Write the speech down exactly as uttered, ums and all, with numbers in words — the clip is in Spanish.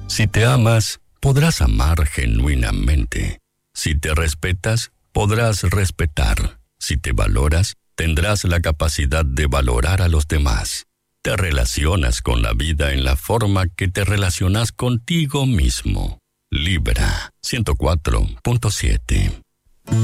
Si te amas, podrás amar genuinamente. Si te respetas, podrás respetar. Si te valoras, tendrás la capacidad de valorar a los demás. Te relacionas con la vida en la forma que te relacionas contigo mismo. Libra ciento cuatro punto siete.